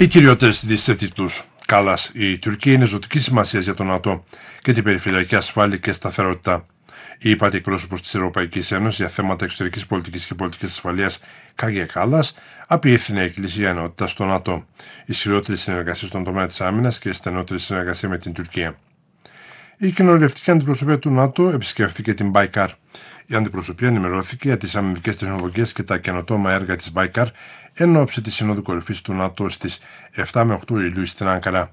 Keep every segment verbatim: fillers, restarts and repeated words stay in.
Οι κυριότερες ειδήσεις τίτλους. Κάλλας. Η Τουρκία είναι ζωτική σημασία για το ΝΑΤΟ και την περιφερειακή ασφάλεια και σταθερότητα. Η ΥΠΑΤΗ εκπρόσωπος της Ευρωπαϊκής Ένωσης για θέματα εξωτερικής πολιτικής και πολιτικής ασφαλείας, Κάγια Κάλλας, απειήθη εκκλησία ενότητα στο ΝΑΤΟ, ισχυρότερη συνεργασία στον τομέα της άμυνας και στενότερη συνεργασία με την Τουρκία. Η κοινοβουλευτική αντιπροσωπεία του ΝΑΤΟ επισκέφθηκε την Μπάικαρ. Η αντιπροσωπεία ενημερώθηκε για τις αμυντικές τεχνολογίες και τα καινοτόμα έργα της Μπάικαρ εν ώψη της Συνόδου Κορυφής του ΝΑΤΟ στις εφτά με οκτώ Ιουλίου στην Άνκαρα.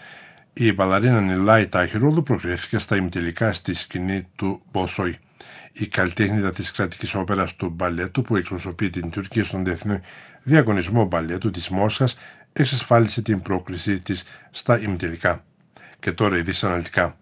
Η μπαλαρίνα Νιλάη Τάχιρολου προκριθήκε στα ημιτελικά στη σκηνή του Μποσόι. Η καλλιτέχνηδα της κρατικής όπερας του μπαλέτου που εκπροσωπεί την Τουρκία στον διεθνή διαγωνισμό μπαλέτου της Μόσχας εξασφάλισε την πρόκριση της στα ημιτελικά. Και τώρα ειδήσεις αναλυτικά.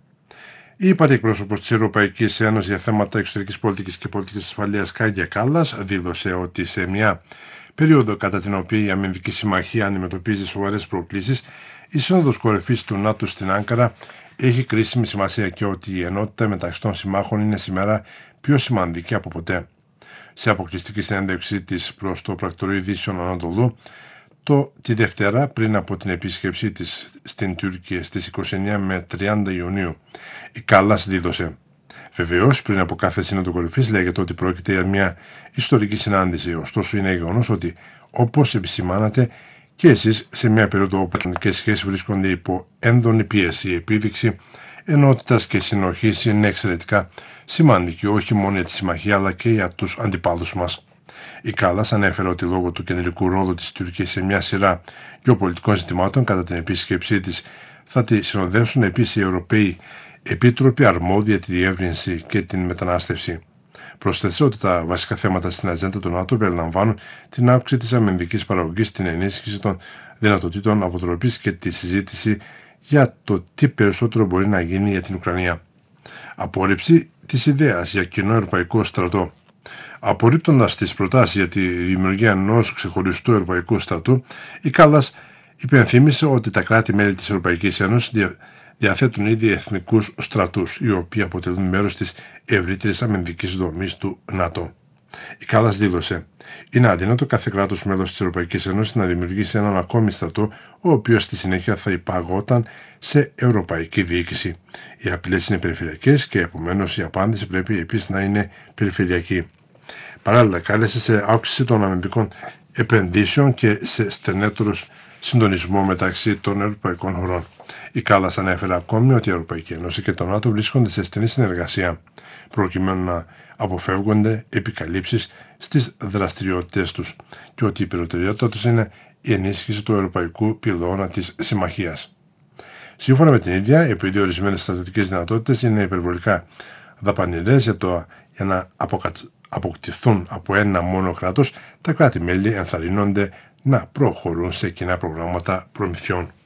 Η ΥΠΑΤΗ εκπρόσωπος της Ευρωπαϊκής Ένωσης για θέματα εξωτερικής πολιτικής και πολιτικής ασφαλείας, Κάγια Κάλλας, δήλωσε ότι σε μια περίοδο κατά την οποία η αμυντική συμμαχία αντιμετωπίζει σοβαρές προκλήσεις, η Σύνοδος Κορυφής του ΝΑΤΟ στην Άνκαρα έχει κρίσιμη σημασία και ότι η ενότητα μεταξύ των συμμάχων είναι σήμερα πιο σημαντική από ποτέ. Σε αποκλειστική συνέντευξή της προς το Πρακτορείο Ειδήσεων Ανατολού, το, τη Δευτέρα πριν από την επίσκεψή της στην Τουρκία στις είκοσι εννέα με τριάντα Ιουνίου, η Κάλλας δήλωσε: «Βεβαίως, πριν από κάθε Σύνοδο Κορυφής λέγεται ότι πρόκειται για μια ιστορική συνάντηση. Ωστόσο, είναι γεγονός ότι, όπως επισημάνατε και εσείς, σε μια περίοδο όπου οι ατλαντικές σχέσεις βρίσκονται υπό έντονη πίεση, η επίδειξη ενότητας και συνοχής είναι εξαιρετικά σημαντική, όχι μόνο για τη συμμαχία αλλά και για τους αντιπάλους μας». Η Κάλλας ανέφερε ότι λόγω του κεντρικού ρόλου της Τουρκίας σε μια σειρά γεωπολιτικών ζητημάτων κατά την επίσκεψή της θα τη συνοδεύσουν επίσης οι Ευρωπαίοι Επίτροποι αρμόδια τη διεύρυνση και την μετανάστευση. Προσθέτει ότι τα βασικά θέματα στην ατζέντα του ΝΑΤΟ περιλαμβάνουν την αύξηση της αμυντικής παραγωγής, την ενίσχυση των δυνατοτήτων αποτροπής και τη συζήτηση για το τι περισσότερο μπορεί να γίνει για την Ουκρανία. Απόρριψη της ιδέας για κοινό ευρωπαϊκό στρατό. Απορρίπτοντας τις προτάσεις για τη δημιουργία ενός ξεχωριστού ευρωπαϊκού στρατού, η Κάλλας υπενθύμησε ότι τα κράτη-μέλη της Ευρωπαϊκής Ένωσης διαθέτουν ήδη εθνικούς στρατούς, οι οποίοι αποτελούν μέρος της ευρύτερης αμυντικής δομής του ΝΑΤΟ. Η Κάλλας δήλωσε: «Είναι αδύνατο κάθε κράτος μέλος της Ευρωπαϊκής Ένωσης να δημιουργήσει έναν ακόμη στρατό, ο οποίος στη συνέχεια θα υπαγόταν σε ευρωπαϊκή διοίκηση. Οι απειλές είναι περιφερειακές και επομένως η απάντηση πρέπει επίσης να είναι περιφερειακή». Παράλληλα, κάλεσε σε αύξηση των αμυντικών επενδύσεων και σε στενέτερο συντονισμό μεταξύ των ευρωπαϊκών χωρών. Η Κάλλας ανέφερε ακόμη ότι η Ευρωπαϊκή Ένωση και το ΝΑΤΟ βρίσκονται σε στενή συνεργασία, προκειμένου να αποφεύγονται επικαλύψεις στις δραστηριότητες τους και ότι η προτεραιότητα τους είναι η ενίσχυση του ευρωπαϊκού πυλώνα της συμμαχίας. Σύμφωνα με την ίδια, επειδή ορισμένες στρατιωτικές δυνατότητες είναι υπερβολικά δαπανηρές για, το, για να αποκτηθούν από ένα μόνο κράτος, τα κράτη-μέλη ενθαρρύνονται να προχωρούν σε κοινά προγράμματα προμηθειών.